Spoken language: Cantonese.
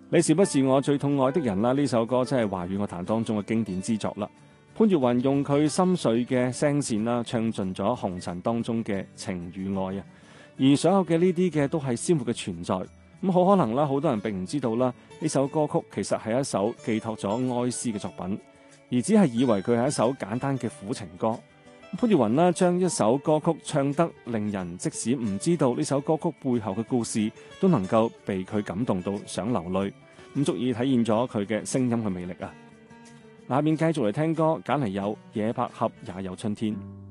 你是不是我最痛愛的人啦？呢首歌真係華語樂壇當中嘅經典之作啦。潘越雲用佢心水嘅聲線啦，唱盡咗紅塵當中嘅情與愛啊！而所有嘅呢啲嘅都係鮮活嘅存在。咁好可能啦，好多人並唔知道啦，呢首歌曲其實係一首寄託咗哀思嘅作品，而只係以為佢係一首簡單嘅苦情歌。潘越雲啦，將一首歌曲唱得令人即使唔知道呢首歌曲背後嘅故事，都能夠被佢感動到想流淚，咁足以體現咗佢嘅聲音嘅魅力啊！下面繼續嚟聽歌，揀嚟有野百合也有春天。